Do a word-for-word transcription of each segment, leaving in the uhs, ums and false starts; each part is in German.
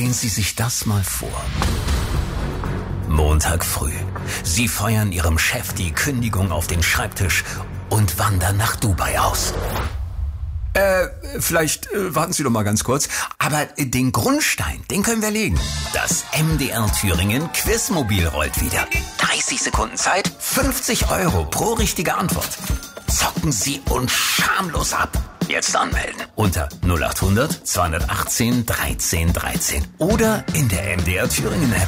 Stellen Sie sich das mal vor. Montag früh. Sie feuern Ihrem Chef die Kündigung auf den Schreibtisch und wandern nach Dubai aus. Äh, vielleicht äh, warten Sie doch mal ganz kurz. Aber äh, den Grundstein, den können wir legen. Das M D R Thüringen Quizmobil rollt wieder. dreißig Sekunden Zeit, fünfzig Euro pro richtige Antwort. Zocken Sie uns schamlos ab. Jetzt anmelden unter null acht hundert zweihundertachtzehn dreizehn dreizehn oder in der M D R Thüringen App.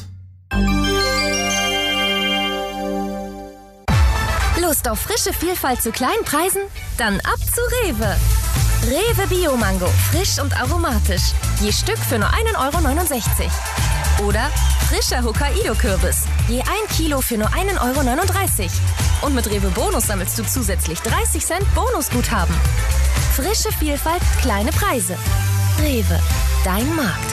Lust auf frische Vielfalt zu kleinen Preisen? Dann ab zu Rewe. Rewe Bio-Mango, frisch und aromatisch. Je Stück für nur ein Euro neunundsechzig. Oder frischer Hokkaido-Kürbis, je ein Kilo für nur ein Euro neununddreißig. Und mit Rewe Bonus sammelst du zusätzlich dreißig Cent Bonusguthaben. Frische Vielfalt, kleine Preise. Rewe, dein Markt.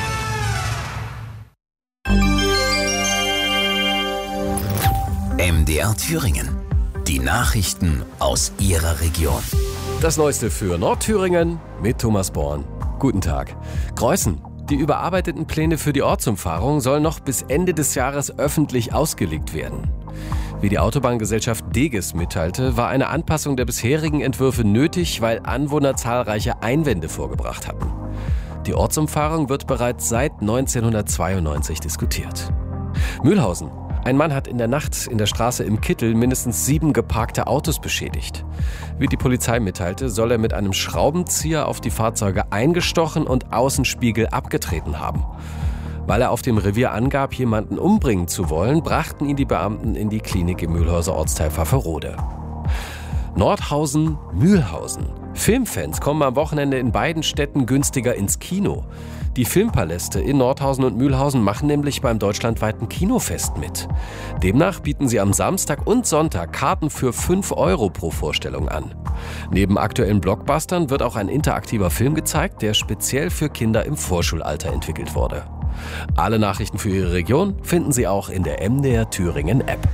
M D R Thüringen. Die Nachrichten aus Ihrer Region. Das Neueste für Nordthüringen mit Thomas Born. Guten Tag. Greußen. Die überarbeiteten Pläne für die Ortsumfahrung sollen noch bis Ende des Jahres öffentlich ausgelegt werden. Wie die Autobahngesellschaft Deges mitteilte, war eine Anpassung der bisherigen Entwürfe nötig, weil Anwohner zahlreiche Einwände vorgebracht hatten. Die Ortsumfahrung wird bereits seit neunzehnhundertzweiundneunzig diskutiert. Mühlhausen. Ein Mann hat in der Nacht in der Straße im Kittel mindestens sieben geparkte Autos beschädigt. Wie die Polizei mitteilte, soll er mit einem Schraubenzieher auf die Fahrzeuge eingestochen und Außenspiegel abgetreten haben. Weil er auf dem Revier angab, jemanden umbringen zu wollen, brachten ihn die Beamten in die Klinik im Mühlhauser Ortsteil Pfafferode. Nordhausen-Mühlhausen. Filmfans kommen am Wochenende in beiden Städten günstiger ins Kino. Die Filmpaläste in Nordhausen und Mühlhausen machen nämlich beim deutschlandweiten Kinofest mit. Demnach bieten sie am Samstag und Sonntag Karten für fünf Euro pro Vorstellung an. Neben aktuellen Blockbustern wird auch ein interaktiver Film gezeigt, der speziell für Kinder im Vorschulalter entwickelt wurde. Alle Nachrichten für Ihre Region finden Sie auch in der M D R Thüringen App.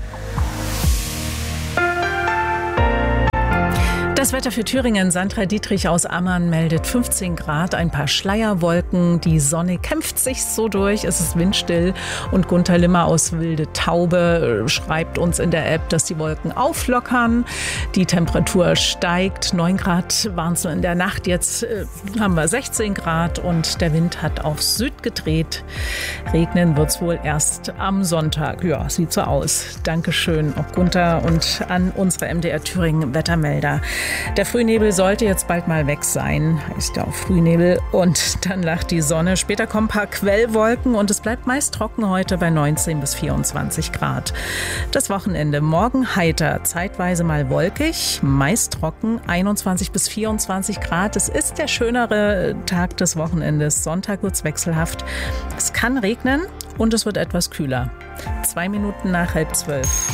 Das Wetter für Thüringen. Sandra Dietrich aus Ammann meldet fünfzehn Grad, ein paar Schleierwolken. Die Sonne kämpft sich so durch, es ist windstill. Und Gunther Limmer aus Wilde Taube schreibt uns in der App, dass die Wolken auflockern. Die Temperatur steigt. neun Grad waren es in der Nacht. Jetzt äh, haben wir sechzehn Grad und der Wind hat auf Süd gedreht. Regnen wird es wohl erst am Sonntag. Ja, sieht so aus. Dankeschön, ob Gunther, und an unsere M D R Thüringen Wettermelder. Der Frühnebel sollte jetzt bald mal weg sein, heißt ja auch Frühnebel, und dann lacht die Sonne. Später kommen ein paar Quellwolken und es bleibt meist trocken heute bei neunzehn bis vierundzwanzig Grad. Das Wochenende morgen heiter, zeitweise mal wolkig, meist trocken, einundzwanzig bis vierundzwanzig Grad. Es ist der schönere Tag des Wochenendes. Sonntag wird es wechselhaft. Es kann regnen und es wird etwas kühler. Zwei Minuten nach halb zwölf.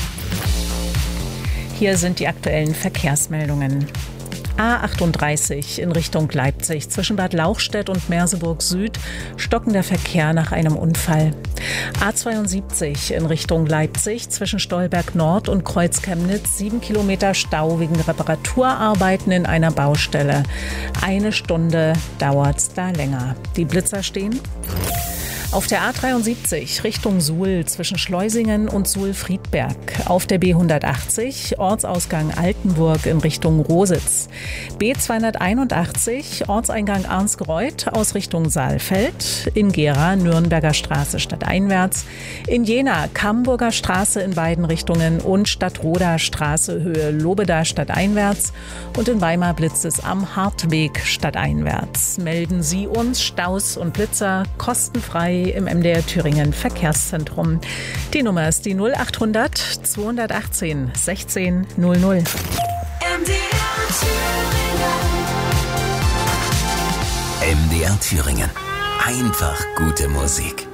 Hier sind die aktuellen Verkehrsmeldungen. A achtunddreißig in Richtung Leipzig. Zwischen Bad Lauchstädt und Merseburg Süd stockender Verkehr nach einem Unfall. A zweiundsiebzig in Richtung Leipzig. Zwischen Stolberg Nord und Kreuz-Chemnitz. Sieben Kilometer Stau wegen Reparaturarbeiten in einer Baustelle. Eine Stunde dauert's da länger. Die Blitzer stehen. Auf der A dreiundsiebzig Richtung Suhl zwischen Schleusingen und Suhl-Friedberg. Auf der B hundertachtzig Ortsausgang Altenburg in Richtung Rositz. B zweihunderteinundachtzig Ortseingang Arnsgreuth aus Richtung Saalfeld. In Gera Nürnberger Straße stadteinwärts. In Jena Camburger Straße in beiden Richtungen und Stadtroda Straße Höhe Lobeda stadteinwärts. Und in Weimar blitzt es am Hartweg stadteinwärts. Melden Sie uns Staus und Blitzer kostenfrei im M D R Thüringen Verkehrszentrum. Die Nummer ist die null achthundert zweihundertachtzehn sechzehn null null. M D R Thüringen. M D R Thüringen. Einfach gute Musik.